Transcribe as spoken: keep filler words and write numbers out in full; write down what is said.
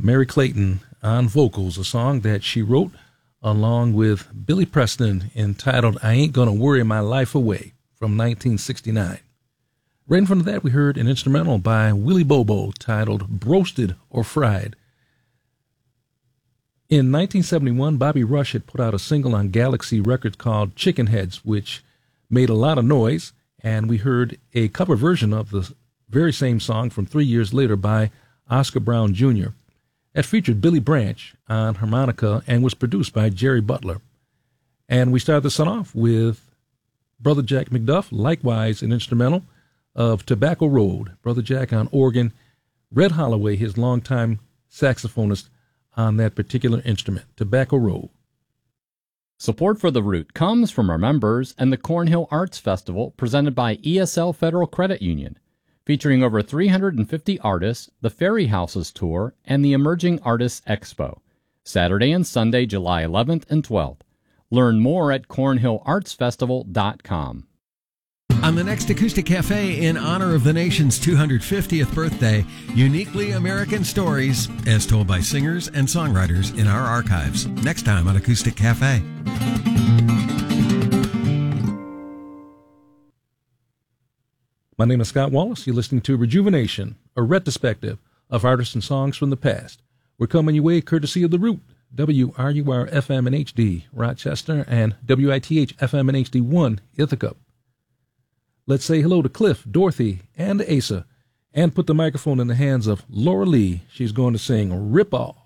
Mary Clayton on vocals, a song that she wrote along with Billy Preston entitled I Ain't Gonna Worry My Life Away from nineteen sixty-nine. Right in front of that, we heard an instrumental by Willie Bobo titled Broasted or Fried. In nineteen seventy-one, Bobby Rush had put out a single on Galaxy Records called Chicken Heads, which made a lot of noise, and we heard a cover version of the very same song from three years later by Oscar Brown Junior That featured Billy Branch on harmonica and was produced by Jerry Butler. And we started the sun off with Brother Jack McDuff, likewise an instrumental of Tobacco Road. Brother Jack on organ, Red Holloway, his longtime saxophonist, on that particular instrument, Tobacco Road. Support for The Root comes from our members and the Cornhill Arts Festival presented by E S L Federal Credit Union. Featuring over three hundred fifty artists, the Fairy Houses Tour, and the Emerging Artists Expo. Saturday and Sunday, July eleventh and twelfth. Learn more at cornhill arts festival dot com. On the next Acoustic Cafe, in honor of the nation's two hundred fiftieth birthday, uniquely American stories as told by singers and songwriters in our archives. Next time on Acoustic Cafe. My name is Scott Wallace. You're listening to Rejuvenation, a retrospective of artists and songs from the past. We're coming your way courtesy of The Root, W R U R F M and H D, Rochester, and W I T H F M and H D one, Ithaca. Let's say hello to Cliff, Dorothy, and Asa, and put the microphone in the hands of Laura Lee. She's going to sing Rip Off.